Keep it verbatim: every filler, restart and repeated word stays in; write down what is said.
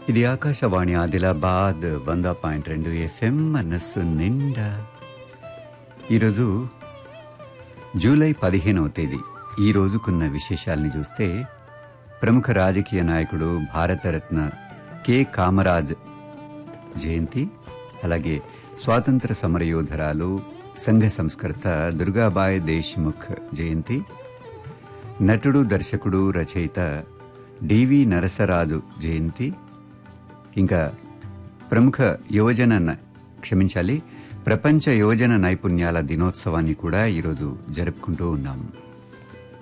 ఇది ఆకాశవాణి ఆదిలాబాద్ వంద పాయింట్ రెండు ఎఫ్ఎం మనస్సు నిండా. ఈరోజు జూలై పదిహేనవ తేదీ. ఈ రోజుకున్న విశేషాలని చూస్తే ప్రముఖ రాజకీయ నాయకుడు భారతరత్న కె కామరాజ్ జయంతి, అలాగే స్వాతంత్ర సమరయోధరాలు సంఘ సంస్కర్త దుర్గాబాయ్ దేశ్ముఖ్ జయంతి, నటుడు దర్శకుడు రచయిత డివి నరసరాజు జయంతి, ఇంకా ప్రముఖ యువజన క్షమించాలి ప్రపంచ యువజన నైపుణ్యాల దినోత్సవాన్ని కూడా ఈరోజు జరుపుకుంటూ ఉన్నాము.